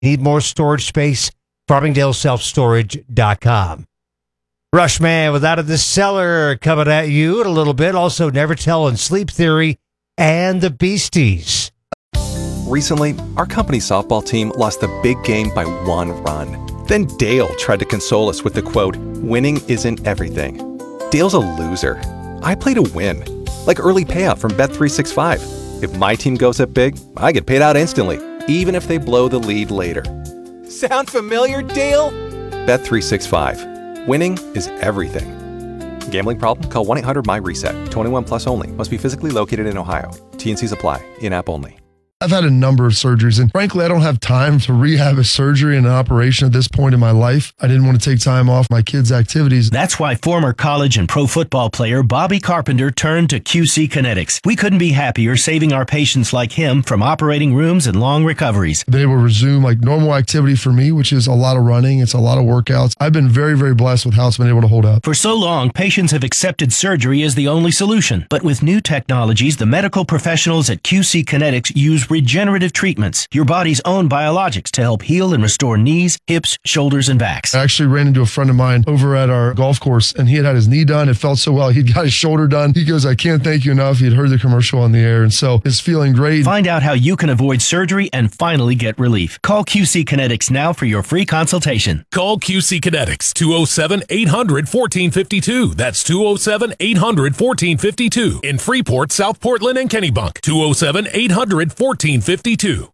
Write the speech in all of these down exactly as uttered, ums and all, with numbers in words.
Need more storage space? Farmingdale Self Storage dot com. Rushman with Out of the Cellar coming at you in a little bit. Also, Never Tell and Sleep Theory and the Beasties. Recently, our company's softball team lost the big game by one run. Then Dale tried to console us with the quote, "Winning isn't everything." Dale's a loser. I play to win. Like early payout from Bet three sixty-five. If my team goes up big, I get paid out instantly, even if they blow the lead later. Sound familiar, Dale? Bet three sixty-five. Winning is everything. Gambling problem? Call one eight hundred M Y reset. twenty-one plus only. Must be physically located in Ohio. T and Cs apply. In-app only. I've had a number of surgeries, and frankly, I don't have time to rehab a surgery and an operation at this point in my life. I didn't want to take time off my kids' activities. That's why former college and pro football player Bobby Carpenter turned to Q C Kinetics. We couldn't be happier saving our patients like him from operating rooms and long recoveries. They will resume like normal activity for me, which is a lot of running. It's a lot of workouts. I've been very, very blessed with how it's been able to hold up. For so long, patients have accepted surgery as the only solution. But with new technologies, the medical professionals at Q C Kinetics use regenerative treatments, your body's own biologics, to help heal and restore knees, hips, shoulders, and backs. I actually ran into a friend of mine over at our golf course, and he had had his knee done. It felt so well. He'd got his shoulder done. He goes, "I can't thank you enough." He'd heard the commercial on the air, and so it's feeling great. Find out how you can avoid surgery and finally get relief. Call Q C Kinetics now for your free consultation. Call Q C Kinetics, two oh seven, eight hundred, fourteen fifty-two. That's two oh seven, eight hundred, fourteen fifty-two. In Freeport, South Portland, and Kennebunk, two oh seven, eight hundred, fourteen fifty-two.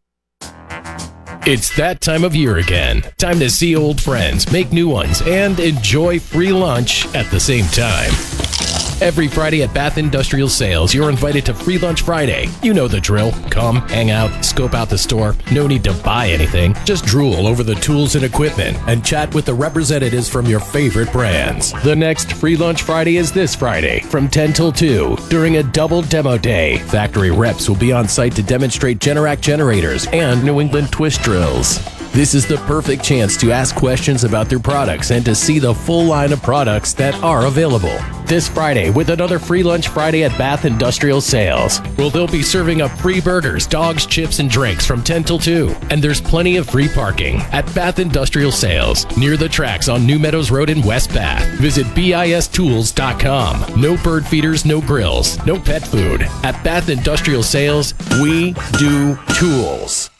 It's that time of year again. Time to see old friends, make new ones, and enjoy free lunch at the same time. Every Friday at Bath Industrial Sales, you're invited to Free Lunch Friday. You know the drill. Come, hang out, scope out the store. No need to buy anything. Just drool over the tools and equipment and chat with the representatives from your favorite brands. The next Free Lunch Friday is this Friday from ten till two during a double demo day. Factory reps will be on site to demonstrate Generac generators and New England twist drills. This is the perfect chance to ask questions about their products and to see the full line of products that are available. This Friday with another Free Lunch Friday at Bath Industrial Sales. Well, they'll be serving up free burgers, dogs, chips, and drinks from ten till two. And there's plenty of free parking at Bath Industrial Sales near the tracks on New Meadows Road in West Bath. Visit B I S tools dot com. No bird feeders, no grills, no pet food. At Bath Industrial Sales, we do tools.